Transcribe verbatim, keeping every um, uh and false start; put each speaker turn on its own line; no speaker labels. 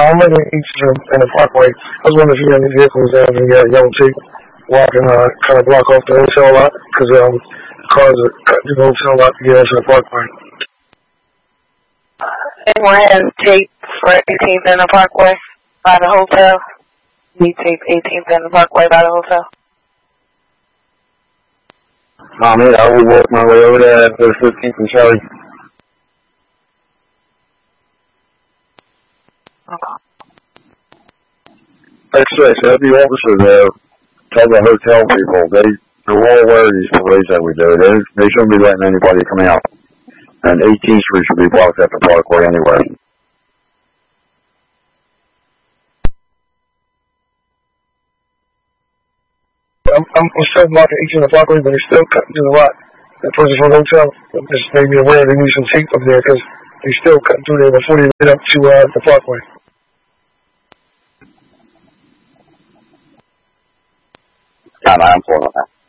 I'm looking at each in, in the parkway. I was wondering if you got any vehicles down in the uh, yellow tape walking, uh, kind of block off the hotel lot because um, cars are cutting through the hotel lot to get into the parkway.
Anyone has tape for eighteenth in the parkway by the hotel? Need tape eighteenth in the parkway by the hotel?
Mommy, I will work my way over there after fifteenth and Charlie.
Okay.
Like I said, so the officers there tell the hotel people, they, they're all aware of these parades that we do. They, they shouldn't be letting anybody come out. And eighteenth Street should be blocked at the parkway anyway.
I'm, I'm still blocking each in the parkway, but they're still cutting through the lot. The person from the hotel just made me aware they need some tape up there because they're still cutting through there before they get up to uh, the parkway.
God, I'm pulling on that.